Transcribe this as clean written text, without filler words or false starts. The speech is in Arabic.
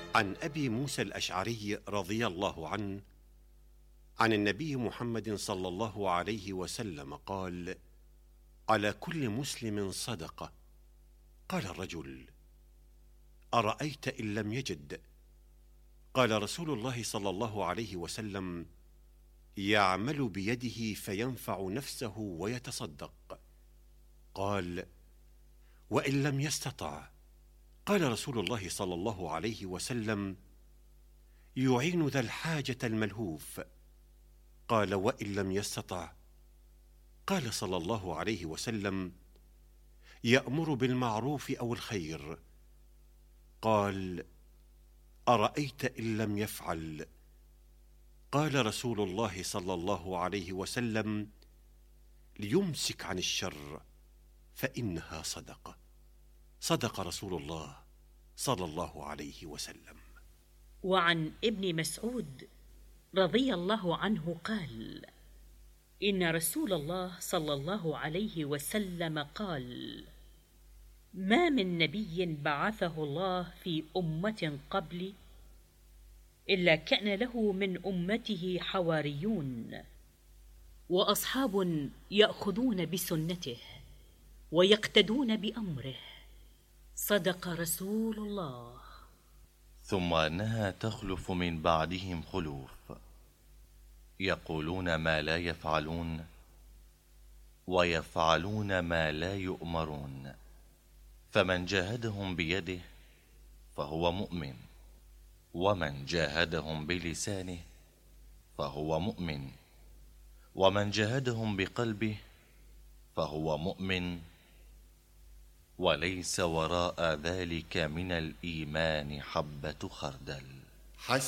عن أبي موسى الأشعري رضي الله عنه عن النبي محمد صلى الله عليه وسلم قال: على كل مسلم صدقة. قال الرجل: أرأيت إن لم يجد؟ قال رسول الله صلى الله عليه وسلم: يعمل بيده فينفع نفسه ويتصدق. قال: وإن لم يستطع؟ قال رسول الله صلى الله عليه وسلم: يعين ذا الحاجة الملهوف. قال: وإن لم يستطع؟ قال صلى الله عليه وسلم: يأمر بالمعروف أو الخير. قال: أرأيت إن لم يفعل؟ قال رسول الله صلى الله عليه وسلم: ليمسك عن الشر فإنها صدقة. صدق رسول الله صلى الله عليه وسلم. وعن ابن مسعود رضي الله عنه قال: إن رسول الله صلى الله عليه وسلم قال: ما من نبي بعثه الله في أمة قبلي إلا كان له من أمته حواريون وأصحاب يأخذون بسنته ويقتدون بأمره. صدق رسول الله. ثم أنها تخلف من بعدهم خلوف يقولون ما لا يفعلون ويفعلون ما لا يؤمرون، فمن جاهدهم بيده فهو مؤمن، ومن جاهدهم بلسانه فهو مؤمن، ومن جاهدهم بقلبه فهو مؤمن، وليس وراء ذلك من الإيمان حبة خردل.